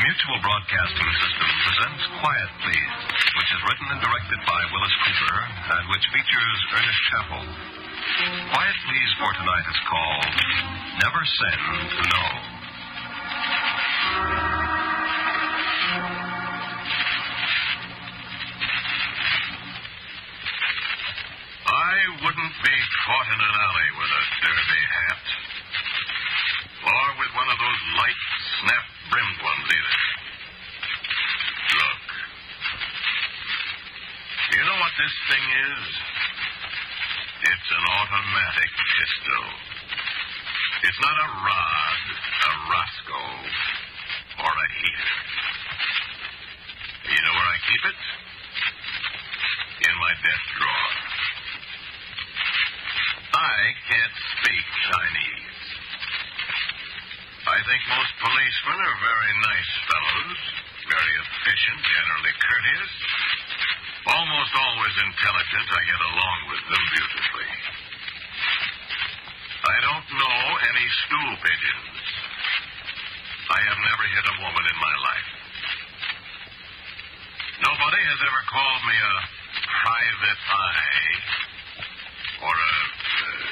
Mutual Broadcasting System presents Quiet Please, which is written and directed by Willis Cooper and which features Ernest Chappell. Quiet Please for tonight is called Never Send to Know. I wouldn't be caught in an alley with a derby hat, or with one of those light, snap-brimmed ones either. Look. You know what this thing is? It's an automatic pistol. It's not a Rod, a Roscoe, or a heater. You know where I keep it? In my desk drawer. I can't speak Chinese. I think most policemen are very nice fellows, very efficient, generally courteous, almost always intelligent. I get along with them beautifully. I don't know any stool pigeons. I have never hit a woman in my life. Nobody has ever called me a private eye or a